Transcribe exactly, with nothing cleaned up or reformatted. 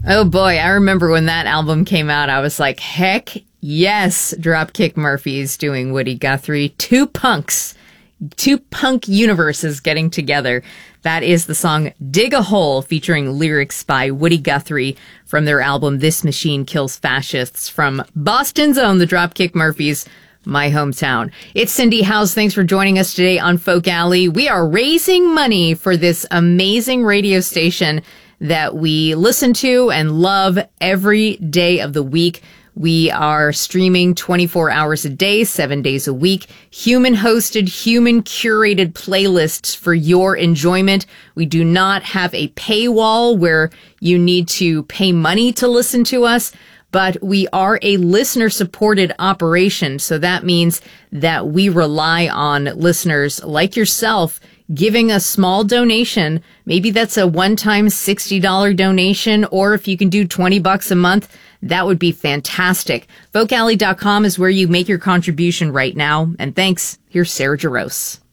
Oh boy, I remember when that album came out, I was like, heck yes, Dropkick Murphys doing Woody Guthrie. Two punks, two punk universes getting together. That is the song Dig a Hole, featuring lyrics by Woody Guthrie from their album This Machine Kills Fascists, from Boston's own, the Dropkick Murphys, my hometown. It's Cindy House. Thanks for joining us today on Folk Alley. We are raising money for this amazing radio station that we listen to and love every day of the week. We are streaming twenty-four hours a day, seven days a week, human-hosted, human-curated playlists for your enjoyment. We do not have a paywall where you need to pay money to listen to us, but we are a listener-supported operation. So that means that we rely on listeners like yourself giving a small donation. Maybe that's a one-time sixty dollars donation, or if you can do twenty bucks a month, that would be fantastic. folk alley dot com is where you make your contribution right now. And thanks. Here's Sarah Jaros.